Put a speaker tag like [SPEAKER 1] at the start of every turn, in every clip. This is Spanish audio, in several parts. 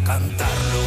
[SPEAKER 1] cantarlo.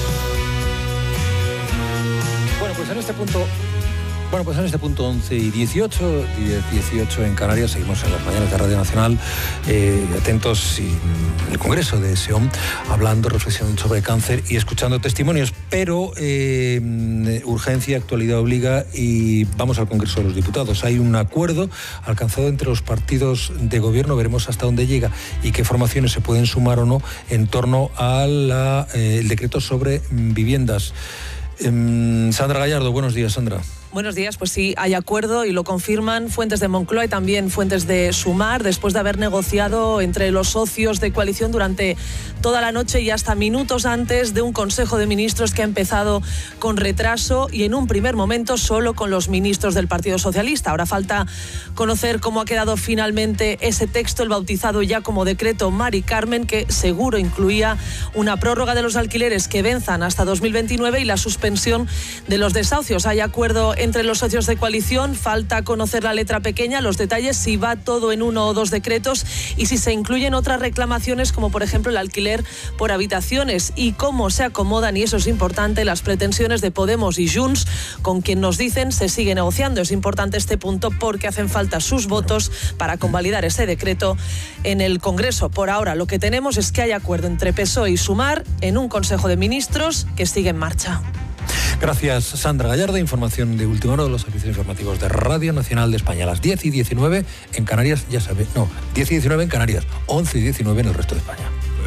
[SPEAKER 2] Bueno, pues en este punto 11 y 18 en Canarias, seguimos en las mañanas de Radio Nacional, atentos y el Congreso de SEOM, hablando, reflexionando sobre cáncer y escuchando testimonios, pero urgencia, actualidad obliga y vamos al Congreso de los Diputados. Hay un acuerdo alcanzado entre los partidos de gobierno, veremos hasta dónde llega y qué formaciones se pueden sumar o no en torno al decreto sobre viviendas. Sandra Gallardo, buenos días, Sandra.
[SPEAKER 3] Buenos días, pues sí, hay acuerdo y lo confirman fuentes de Moncloa y también fuentes de Sumar, después de haber negociado entre los socios de coalición durante toda la noche y hasta minutos antes de un Consejo de Ministros que ha empezado con retraso y en un primer momento solo con los ministros del Partido Socialista. Ahora falta conocer cómo ha quedado finalmente ese texto, el bautizado ya como decreto Mari Carmen, que seguro incluía una prórroga de los alquileres que venzan hasta 2029 y la suspensión de los desahucios. Hay acuerdo entre los socios de coalición, falta conocer la letra pequeña, los detalles, si va todo en uno o dos decretos y si se incluyen otras reclamaciones como por ejemplo el alquiler por habitaciones y cómo se acomodan, y eso es importante, las pretensiones de Podemos y Junts, con quien nos dicen se sigue negociando. Es importante este punto porque hacen falta sus votos para convalidar ese decreto en el Congreso. Por ahora lo que tenemos es que hay acuerdo entre PSOE y Sumar en un Consejo de Ministros que sigue en marcha.
[SPEAKER 2] Gracias, Sandra Gallardo. Información de última hora de los servicios informativos de Radio Nacional de España. A las 10 y 19 en Canarias, ya sabéis. No, 10 y 19 en Canarias, 11 y 19 en el resto de España.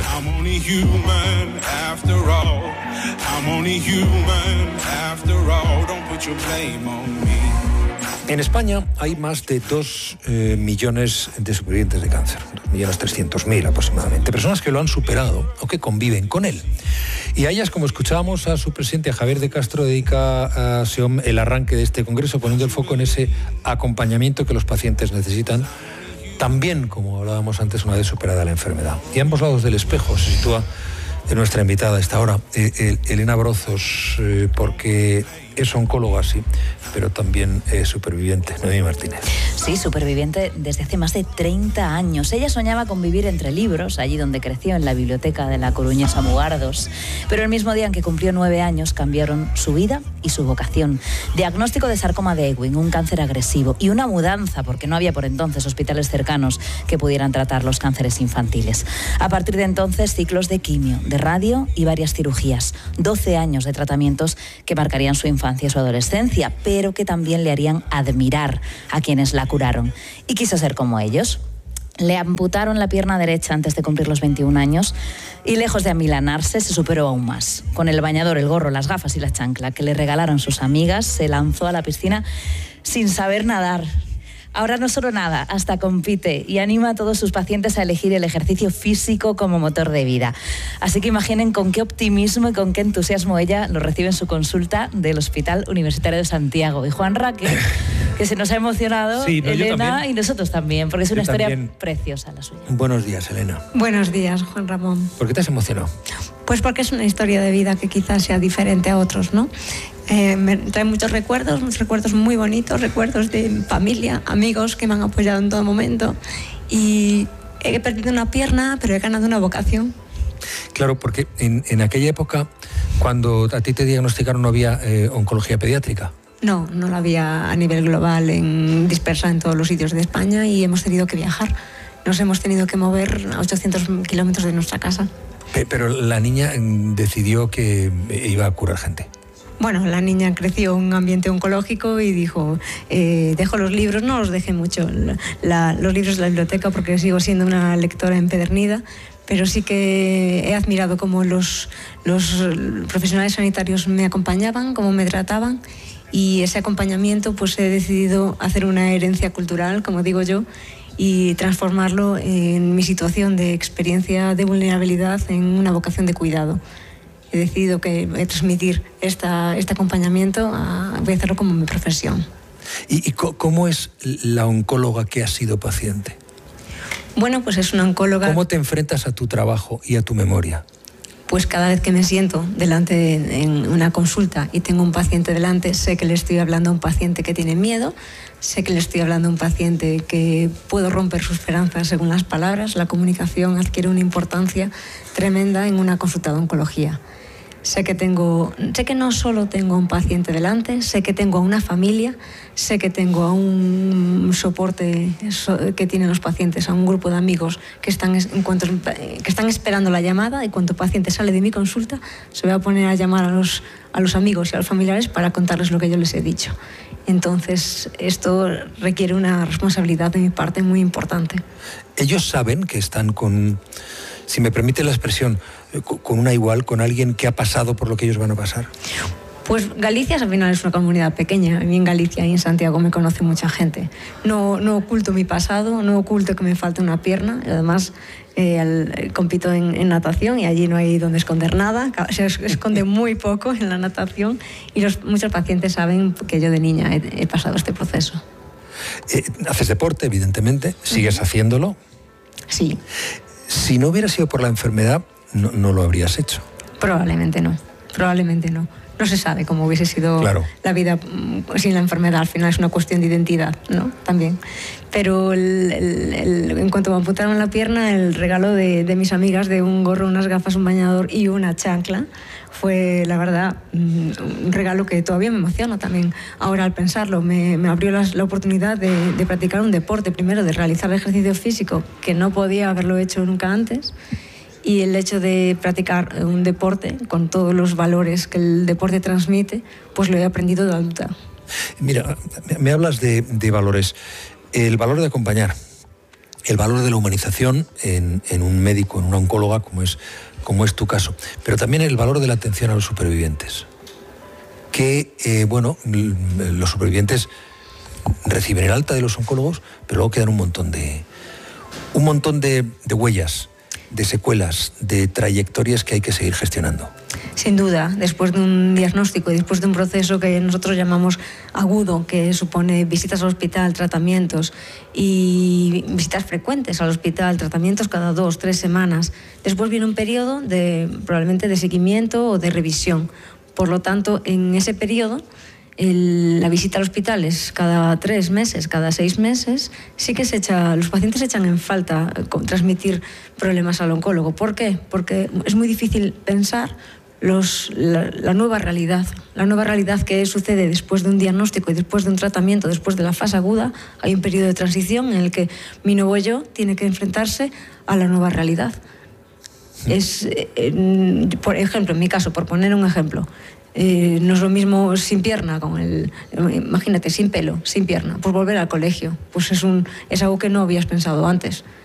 [SPEAKER 2] En España hay más de 2 millones de supervivientes de cáncer, 2.300.000 aproximadamente, personas que lo han superado o que conviven con él. Y a ellas, como escuchábamos a su presidente, a Javier de Castro, dedica a SEOM el arranque de este congreso, poniendo el foco en ese acompañamiento que los pacientes necesitan, también, como hablábamos antes, una vez superada la enfermedad. Y a ambos lados del espejo se sitúa nuestra invitada a esta hora, Elena Brozos, porque es oncóloga, sí, pero también superviviente. Noemí Martínez.
[SPEAKER 4] Sí, superviviente desde hace más de 30 años. Ella soñaba con vivir entre libros, allí donde creció, en la biblioteca de la coruñesa Mugardos. Pero el mismo día en que cumplió 9 años, cambiaron su vida y su vocación. Diagnóstico de sarcoma de Ewing, un cáncer agresivo, y una mudanza, porque no había por entonces hospitales cercanos que pudieran tratar los cánceres infantiles. A partir de entonces, ciclos de quimio, de radio y varias cirugías. 12 años de tratamientos que marcarían su infancia y su adolescencia, pero que también le harían admirar a quienes la curaron. Y quiso ser como ellos. Le amputaron la pierna derecha antes de cumplir los 21 años y, lejos de amilanarse, se superó aún más. Con el bañador, el gorro, las gafas y la chancla que le regalaron sus amigas, se lanzó a la piscina sin saber nadar. Ahora no solo nada, hasta compite y anima a todos sus pacientes a elegir el ejercicio físico como motor de vida. Así que imaginen con qué optimismo y con qué entusiasmo ella lo recibe en su consulta del Hospital Universitario de Santiago. Y Juan Raque, que se nos ha emocionado, sí, no, Elena y nosotros también, porque es una historia preciosa la suya.
[SPEAKER 2] Buenos días, Elena.
[SPEAKER 5] Buenos días, Juan Ramón.
[SPEAKER 2] ¿Por qué te has emocionado?
[SPEAKER 5] Pues porque es una historia de vida que quizás sea diferente a otros, ¿no? Me trae muchos recuerdos muy bonitos, recuerdos de familia, amigos que me han apoyado en todo momento, y he perdido una pierna, pero he ganado una vocación.
[SPEAKER 2] Claro, porque en aquella época, cuando a ti te diagnosticaron, no había oncología pediátrica.
[SPEAKER 5] No la había a nivel global, dispersa en todos los sitios de España, y hemos tenido que viajar. Nos hemos tenido que mover a 800 kilómetros de nuestra casa.
[SPEAKER 2] Pero la niña decidió que iba a curar gente.
[SPEAKER 5] Bueno, la niña creció en un ambiente oncológico y dijo, dejo los libros, no los dejé mucho, los libros de la biblioteca, porque sigo siendo una lectora empedernida, pero sí que he admirado cómo los profesionales sanitarios me acompañaban, cómo me trataban, y ese acompañamiento pues he decidido hacer una herencia cultural, como digo yo, y transformarlo en mi situación de experiencia de vulnerabilidad en una vocación de cuidado. He decidido que voy a transmitir este acompañamiento, voy a hacerlo como mi profesión.
[SPEAKER 2] ¿Y cómo es la oncóloga que ha sido paciente?
[SPEAKER 5] Bueno, pues es una oncóloga...
[SPEAKER 2] ¿Cómo te enfrentas a tu trabajo y a tu memoria?
[SPEAKER 5] Pues cada vez que me siento delante en una consulta y tengo un paciente delante, sé que le estoy hablando a un paciente que tiene miedo, sé que le estoy hablando a un paciente que puedo romper sus esperanzas según las palabras. La comunicación adquiere una importancia tremenda en una consulta de oncología. sé que no solo tengo a un paciente delante, sé que tengo a una familia, sé que tengo a un soporte que tienen los pacientes, a un grupo de amigos que están esperando la llamada, y cuando el paciente sale de mi consulta se va a poner a llamar a los amigos y a los familiares para contarles lo que yo les he dicho. Entonces, esto requiere una responsabilidad de mi parte muy importante.
[SPEAKER 2] Ellos saben que están con, si me permite la expresión, con una igual, con alguien que ha pasado por lo que ellos van a pasar.
[SPEAKER 5] Pues Galicia al final es una comunidad pequeña. A mí en Galicia y en Santiago me conoce mucha gente. No oculto mi pasado, no oculto que me falta una pierna. Además, compito en natación y allí no hay donde esconder nada. Se esconde muy poco en la natación, y muchos pacientes saben que yo de niña he pasado este proceso.
[SPEAKER 2] Haces deporte, evidentemente. ¿Sigues haciéndolo?
[SPEAKER 5] Sí.
[SPEAKER 2] Si no hubiera sido por la enfermedad, no lo habrías hecho.
[SPEAKER 5] Probablemente no. No se sabe cómo hubiese sido la vida sin la enfermedad. Al final es una cuestión de identidad, ¿no? También. Pero en cuanto me amputaron la pierna, el regalo de mis amigas, de un gorro, unas gafas, un bañador y una chancla, fue, la verdad, un regalo que todavía me emociona también. Ahora, al pensarlo, me abrió la oportunidad de practicar un deporte, primero de realizar ejercicio físico, que no podía haberlo hecho nunca antes, y el hecho de practicar un deporte con todos los valores que el deporte transmite, pues lo he aprendido de adulta.
[SPEAKER 2] Mira, me hablas de valores. El valor de acompañar, el valor de la humanización en un médico, en una oncóloga, como es tu caso, pero también el valor de la atención a los supervivientes. Que, los supervivientes reciben el alta de los oncólogos, pero luego quedan un montón de huellas, de secuelas, de trayectorias que hay que seguir gestionando.
[SPEAKER 5] Sin duda, después de un diagnóstico y después de un proceso que nosotros llamamos agudo, que supone visitas al hospital, tratamientos y visitas frecuentes al hospital, tratamientos cada 2 o 3 semanas, después viene un periodo probablemente de seguimiento o de revisión. Por lo tanto, en ese periodo, la visita al hospital es cada 3 meses, cada 6 meses. Sí que los pacientes echan en falta transmitir problemas al oncólogo. ¿Por qué? Porque es muy difícil pensar la nueva realidad que sucede después de un diagnóstico y después de un tratamiento, después de la fase aguda. Hay un periodo de transición en el que mi nuevo yo tiene que enfrentarse a la nueva realidad. Por ejemplo, en mi caso, por poner un ejemplo, no es lo mismo sin pierna, imagínate, sin pelo, sin pierna, pues volver al colegio, pues es algo que no habías pensado antes.